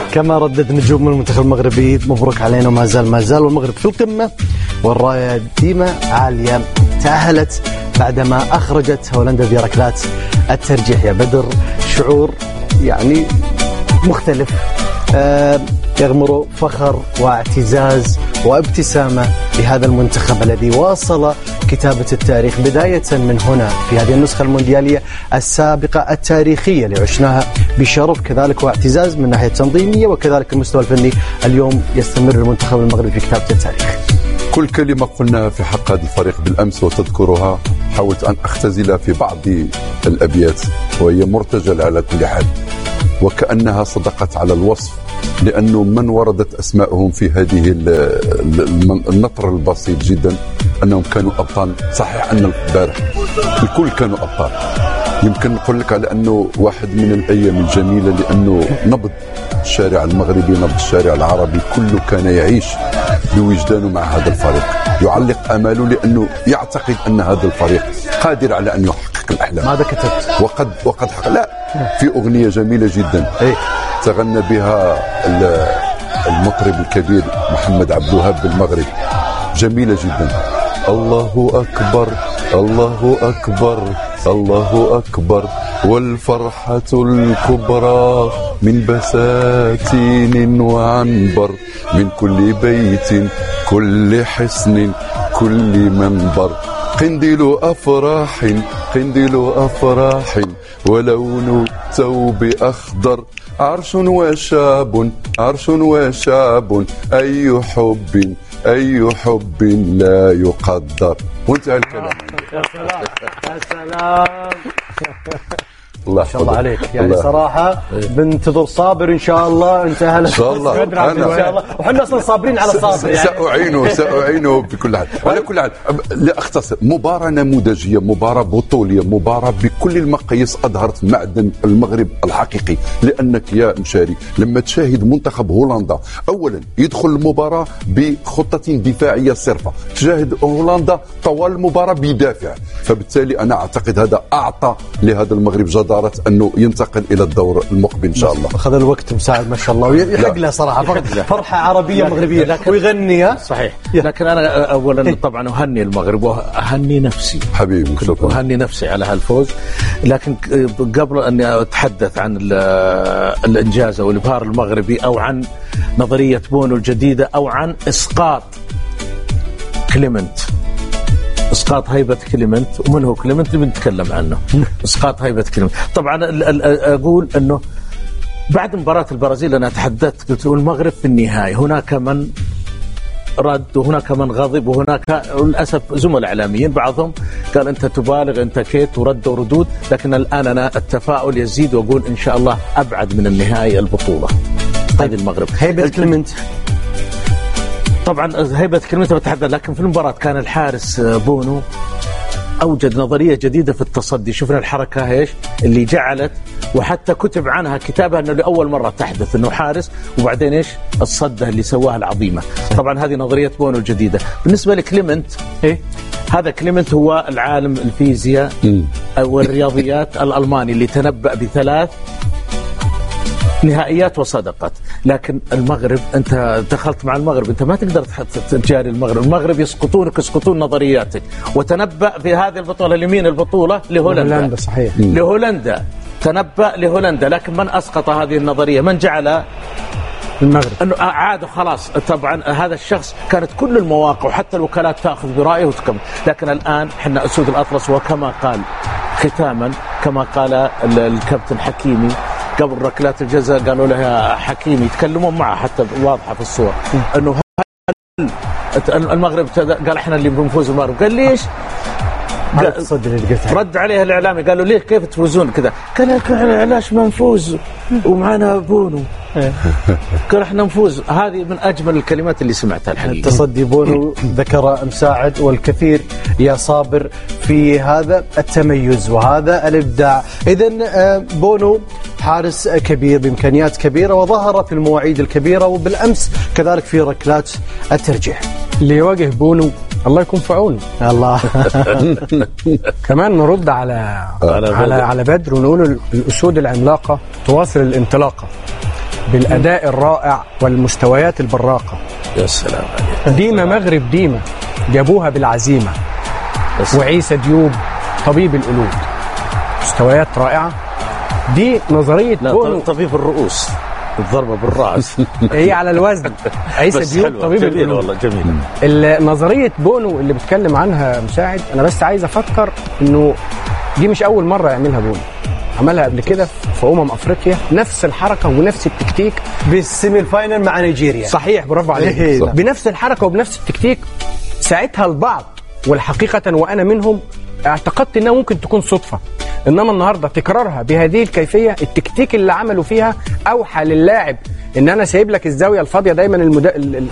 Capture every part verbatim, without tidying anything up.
كما ردد نجوم المنتخب المغربي مبروك علينا وما زال ما زال والمغرب في القمة والراية ديما عالية. تأهلت بعدما أخرجت هولندا بركلات الترجيح. يا بدر شعور يعني مختلف آه يغمر فخر واعتزاز وابتسامة لهذا المنتخب الذي واصل كتابة التاريخ بداية من هنا في هذه النسخة المونديالية السابقة التاريخية اللي عشناها بشرف كذلك واعتزاز من ناحية تنظيمية وكذلك المستوى الفني. اليوم يستمر المنتخب المغربي في كتابة التاريخ. كل كلمة قلناها في حق هذا الفريق بالأمس وتذكرها حاولت أن أختزلها في بعض الأبيات وهي مرتجل على كل حال وكأنها صدقت على الوصف، لأنه من وردت أسماءهم في هذه النطر البسيط جدا أنهم كانوا أبطال. صحيح أن البارح الكل كانوا أبطال، يمكن نقول لك على أنه واحد من الأيام الجميلة لأنه نبض الشارع المغربي نبض الشارع العربي كله كان يعيش بوجدانه مع هذا الفريق، يعلق أماله لأنه يعتقد أن هذا الفريق قادر على أن يحقق الأحلام. ماذا كتبت؟ وقد وقد حقق. لا، في أغنية جميلة جدا إيه؟ تغنى بها المطرب الكبير محمد عبد الوهاب بالمغرب، جميلة جدا. الله أكبر الله أكبر الله أكبر والفرحة الكبرى من بساتين وعنبر من كل بيت كل حصن كل منبر قنديل أفراح قنديل أفراح ولون ثوب أخضر عرش وشاب عرش وشاب أي حب أي حب لا يقدر. وانتهى الكلام. يا سلام يا سلام الله ما شاء الله عليك. يعني الله. صراحة بنتظر صابر إن شاء الله. انتهى إن شاء الله أنا إن شاء الله وحنا أصلا صابرين على صابر يعني. سأعينه سأعينه بكل حال. على كل حال لا أختصر، مباراة نموذجية، مباراة بطولية، مباراة بكل المقاييس أظهرت معدن المغرب الحقيقي. لأنك يا مشاري لما تشاهد منتخب هولندا أولا يدخل المباراة بخطة دفاعية صرفة، تشاهد هولندا طوال المباراة بيدافع، فبالتالي أنا أعتقد هذا أعطى لهذا المغرب جدارة أنه ينتقل إلى الدور المقبل إن شاء الله. أخذ الوقت مساعد ما شاء الله ويحق له صراحة فرحة عربية مغربية ويغني. صحيح، لكن أنا أولا طبعا أهني المغرب وأهني نفسي حبيبي شكرا، أهني نفسي على هالفوز. لكن قبل أن أتحدث عن الإنجاز أو الإبهار المغربي أو عن نظرية بونو الجديدة أو عن إسقاط كليمنت، اسقاط هيبه كليمنت، ومن هو كليمنت اللي بنتكلم عنه. اسقاط هيبه كليمنت. طبعا اقول انه بعد مباراه البرازيل انا تحدثت قلت المغرب في النهايه هناك من رد وهناك من غضب وهناك للاسف زملاء اعلاميين بعضهم قال انت تبالغ انت كيت ورد وردود، لكن الان انا التفاؤل يزيد واقول ان شاء الله ابعد من النهايه البطوله. هذه المغرب هيبه كليمنت. طبعا هيبة كلمته بتحدث، لكن في المباراة كان الحارس بونو أوجد نظرية جديدة في التصدي. شفنا الحركة ايش اللي جعلت وحتى كتب عنها كتابها أنه لأول مرة تحدث أنه حارس وبعدين ايش الصدة اللي سواها العظيمة. طبعا هذه نظرية بونو الجديدة. بالنسبة لكليمنت إيه؟ هذا كليمنت هو العالم الفيزياء والرياضيات الألماني اللي تنبأ بثلاث نهائيات وصدقت. لكن المغرب انت دخلت مع المغرب، انت ما تقدر تجاري المغرب، المغرب يسقطونك يسقطون نظرياتك. وتنبأ في هذه البطولة لمين البطولة؟ لهولندا. هولندا صحيح. لهولندا تنبأ لهولندا، لكن من أسقط هذه النظرية؟ من جعل المغرب انه عاد خلاص. طبعا هذا الشخص كانت كل المواقع وحتى الوكالات تاخذ برايه وتكمل، لكن الان احنا اسود الاطلس. وكما قال ختاما كما قال الكابتن حكيمي قبل ركلات الجزاء قالوا له يا حكيمي يتكلمون معه حتى واضحه في الصور انه المغرب قال احنا اللي بنفوز المغرب. قال ليش؟ رد عليه الاعلامي قالوا ليه كيف تفوزون كذا؟ قال علاش ما نفوز ومعنا بونو. قال احنا نفوز. هذه من اجمل الكلمات اللي سمعتها الحقيقه. تصدي بونو ذكر مساعد والكثير يا صابر في هذا التميز وهذا الابداع. اذن بونو حارس كبير بامكانيات كبيره وظهر في المواعيد الكبيره وبالامس كذلك في ركلات الترجيح. اللي يواجه بونو الله يكون في عونه. الله. كمان نرد على على على بدر ونقول الاسود العملاقه تواصل الانطلاقه. بالأداء الرائع والمستويات البراقة. يا سلام عليك. ديما مغرب ديما جابوها بالعزيمة، وعيسى ديوب طبيب القلوب، مستويات رائعة. دي نظرية بونو. طبيب الرؤوس، الضربة بالرأس. هي على الوزن. عيسى ديوب طبيب جميل القلوب. والله جميل. نظرية بونو اللي بتكلم عنها مساعد، أنا بس عايز أفكر إنه دي مش أول مرة يعملها بونو، عملها قبل كده في أمم أفريقيا، نفس الحركة ونفس التكتيك بالسيمي الفاينل مع نيجيريا. صحيح، برافو عليك. بنفس الحركة وبنفس التكتيك. ساعتها البعض، والحقيقة وأنا منهم، اعتقدت إنها ممكن تكون صدفة، إنما النهاردة تكرارها بهذه الكيفية، التكتيك اللي عملوا فيها أوحى للاعب إن أنا سايب لك الزاوية الفاضية دايما. المد...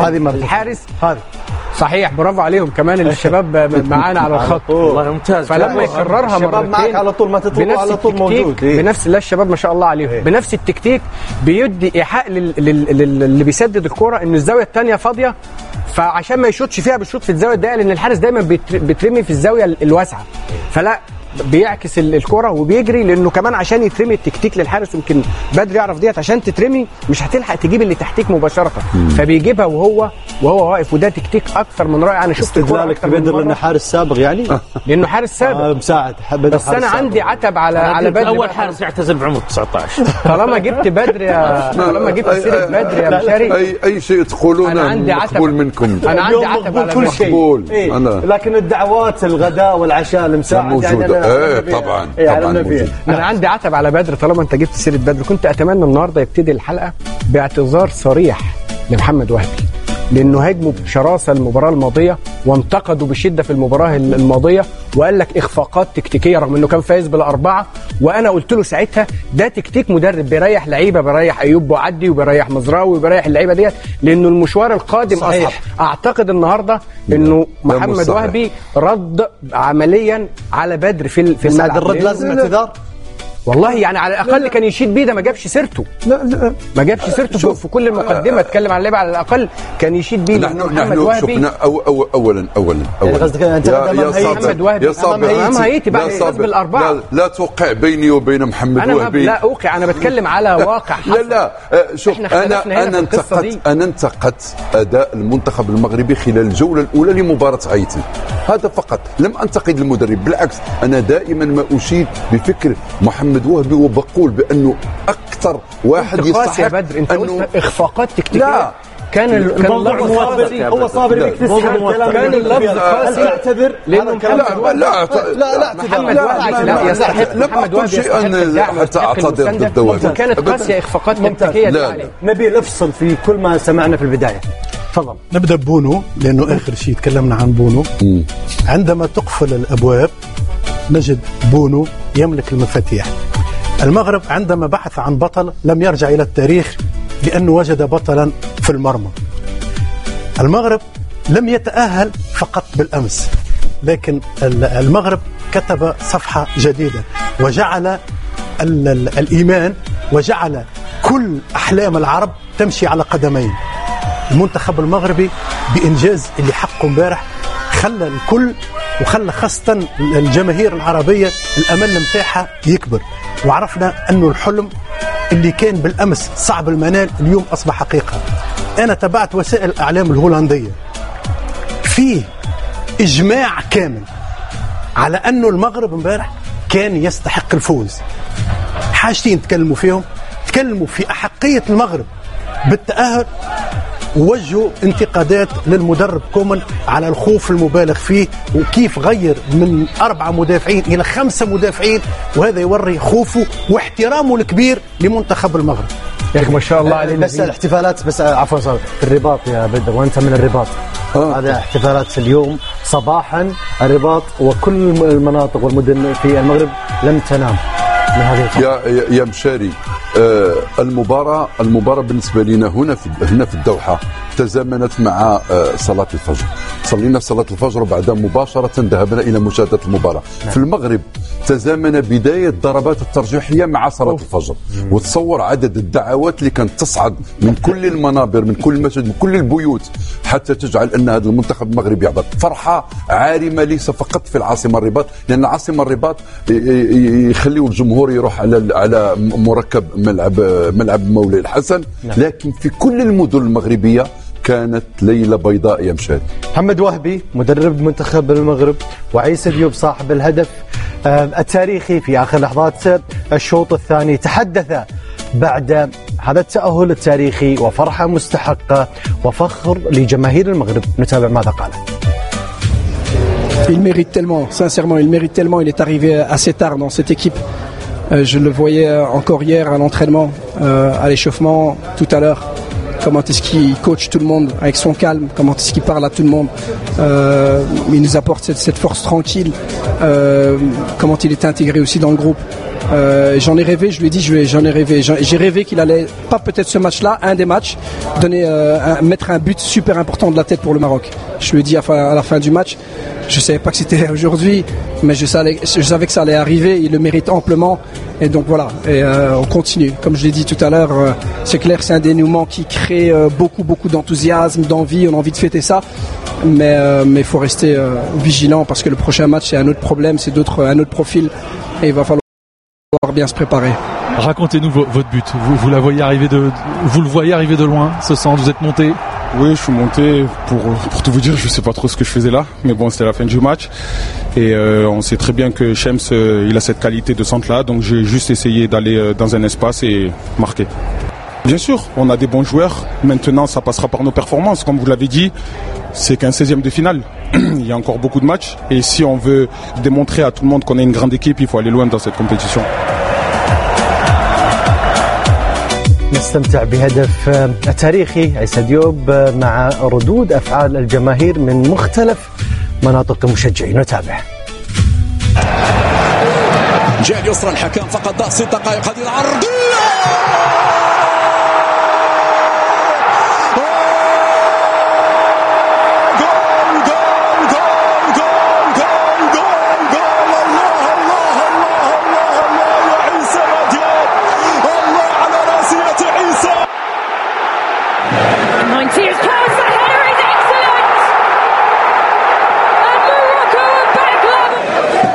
الحارس هذا صحيح، برافو عليهم كمان الشباب معانا على الخط. والله ممتاز. فلما يكررها مرتين معك على طول، ما تطلبوا على طول موجود. إيه؟ بنفس لا الشباب ما شاء الله عليهم. إيه؟ بنفس التكتيك بيدي ايحاء لل... لل... لل... اللي بيسدد الكرة ان الزاويه الثانيه فاضيه، فعشان ما يشوطش فيها بيشوط في الزاويه الضيقه، لان الحارس دايما بيتر... بيترمي في الزاويه الواسعه، فلا بيعكس الكرة وبيجري، لانه كمان عشان يترمي التكتيك للحارس، يمكن بدري يعرف ديت، عشان تترمي مش هتلحق تجيب اللي تحتيك مباشره، فبيجيبها وهو وهو واقف، وده تكتيك اكثر من رائع. انا شفت استدلالك في بدر لانه حارس سابق يعني لانه حارس سابق آه مساعد. بس انا عندي عتب على على بدري، اول حارس يعتزل بعمر تسعة عشر. طالما جبت بدري يا طالما جبت سيره بدري يا بشاري، اي اي شيء تقولونه مقبول منكم. انا عندي عتب على كل شيء. إيه؟ لكن الدعوات الغداء والعشاء المساعد موجوده. ايه طبعا طبعا موجود. انا عندي عتب على بدر. طالما انت جبت سيره بدر، كنت اتمنى النهارده يبتدي الحلقه باعتذار صريح لمحمد وهبي، لانه هاجموا بشراسه المباراه الماضيه وانتقدوا بشده في المباراه الماضيه، وقال لك اخفاقات تكتيكيه رغم انه كان فايز بالاربعه. وانا قلت له ساعتها ده تكتيك مدرب بيريح لعيبه، بيريح ايوب بوعدي وبيريح مزراوي وبيريح اللعيبه ديت، لانه المشوار القادم صحيح. اصعب. اعتقد النهارده انه محمد وهبي رد عمليا على بدر في في الملعب. الرد لازم اعتذار والله، يعني على الاقل لا. كان يشيد بيه، ده ما جابش سيرته. لا لا ما جابش سيرته شوف. في كل المقدمه اتكلم عن اللعيبه، على الاقل كان يشيد بيه. نحن نحن شفنا أو أو اولا اولا اولا قصدك انت محمد وهبي يا صابر امام هيتي بعد الفوز بالاربعه. لا, لا توقع بيني وبين محمد أنا وهبي. لا اوقع، انا بتكلم على واقع حصل. لا لا شوف، انا انا انتقدت انا انتقدت اداء المنتخب المغربي خلال الجوله الاولى لمباراه هايتي، هذا فقط. لم انتقد المدرب، بالعكس انا دائما ما اشيد بفكر محمد وهبي، وبقول بانه اكثر واحد يستحق يا بدر. انت قلت اخفاقات تكتيكيه. لا كان اللفظ قاسي، هو صابر بيكتسب كان اللفظ قاسي. تعتبر لانه لا لا لا محمد وهبي لا يستحق. محمد وهبي يستحق حتى اعتذر ضد وهبي. كانت قاسيه اخفاقات تكتيكيه. نبيل افصل في كل ما سمعنا في البدايه. تفضل. نبدا بونو لانه اخر شيء تكلمنا عن بونو. عندما تقفل الابواب نجد بونو يملك المفاتيح. المغرب عندما بحث عن بطل لم يرجع إلى التاريخ لأنه وجد بطلا في المرمى. المغرب لم يتأهل فقط بالأمس، لكن المغرب كتب صفحة جديدة وجعل الإيمان وجعل كل أحلام العرب تمشي على قدمين. المنتخب المغربي بإنجاز اللي حقه امبارح خلى الكل وخلى خاصة الجماهير العربية الأمل متاعها يكبر، وعرفنا أنه الحلم اللي كان بالأمس صعب المنال اليوم أصبح حقيقة. أنا تابعت وسائل الإعلام الهولندية، فيه إجماع كامل على أنه المغرب امبارح كان يستحق الفوز. حاجتين تكلموا فيهم، تكلموا في أحقية المغرب بالتأهل، ووجهوا انتقادات للمدرب كومان على الخوف المبالغ فيه وكيف غير من أربعة مدافعين إلى خمسة مدافعين، وهذا يوري خوفه واحترامه الكبير لمنتخب المغرب. يا أخي ما شاء الله عليه. بس الاحتفالات بس عفوا صار في الرباط يا بدر، وأنت من الرباط. آه. هذا احتفالات اليوم صباحا الرباط وكل المناطق والمدن في المغرب لم تنام من هذه يا يا مشاري. آه المباراة المباراة بالنسبة لنا هنا في هنا في الدوحة تزامنت مع آه صلاة الفجر. صلينا صلاة الفجر وبعدها مباشرة ذهبنا إلى مشاهدة المباراة. نعم. في المغرب تزامن بداية ضربات الترجيحية مع صلاة أوه. الفجر. مم. وتصور عدد الدعوات اللي كانت تصعد من كل المنابر، من كل المسجد، من كل البيوت، حتى تجعل أن هذا المنتخب المغربي يعبر. فرحة عارمة ليس فقط في العاصمة الرباط، لأن العاصمة الرباط يخليوا الجمهور الجمهور يروح على على مركب ملعب ملعب مولاي الحسن. لكن في كل المدن المغربيه كانت ليله بيضاء يا مشاهد. محمد وهبي مدرب منتخب المغرب وعيسى ديوب صاحب الهدف التاريخي في آخر لحظات الشوط الثاني تحدث بعد هذا التأهل التاريخي وفرحة مستحقة وفخر لجماهير المغرب. نتابع ماذا قال. Il mérite tellement, sincèrement, il mérite tellement. Il est arrivé assez tard dans cette équipe. Euh, je le voyais encore hier à l'entraînement, euh, à l'échauffement, tout à l'heure. Comment est-ce qu'il coach tout le monde avec son calme, comment est-ce qu'il parle à tout le monde. Euh, il nous apporte cette, cette force tranquille. Euh, comment il est intégré aussi dans le groupe. Euh, j'en ai rêvé, je lui ai dit, je vais, j'en ai rêvé. J'ai rêvé qu'il allait, pas peut-être ce match-là, un des matchs, donner, euh, un, mettre un but super important de la tête pour le Maroc. Je lui ai dit à, à la fin du match, je savais pas que c'était aujourd'hui, mais je savais, je savais que ça allait arriver. Il le mérite amplement. Et donc voilà, et euh, on continue. Comme je l'ai dit tout à l'heure, euh, c'est clair, c'est un dénouement qui crée euh, beaucoup, beaucoup d'enthousiasme, d'envie. On a envie de fêter ça, mais euh, mais faut rester euh, vigilant parce que le prochain match c'est un autre problème, c'est d'autres, un autre profil, et il va falloir bien se préparer. Racontez-nous votre but. Vous, vous la voyez arriver de, vous le voyez arriver de loin, ce centre. Vous êtes monté. Oui, je suis monté. Pour pour tout vous dire, je sais pas trop ce que je faisais là, mais bon, c'était la fin du match et euh, on sait très bien que Shems euh, il a cette qualité de centre là, donc j'ai juste essayé d'aller euh, dans un espace et marquer. Bien sûr, on a des bons joueurs. Maintenant, ça passera par nos performances, comme vous l'avez dit. C'est qu'un seizième de finale. Il y a encore beaucoup de matchs et si on veut démontrer à tout le monde qu'on est une grande équipe, il faut aller loin dans cette compétition. نستمتع بهدف التاريخي عيسى ديوب مع ردود أفعال الجماهير من مختلف مناطق المشجعين. نتابع. جاء اليسرى الحكم فقط ضاع ست دقائق هذه العرضية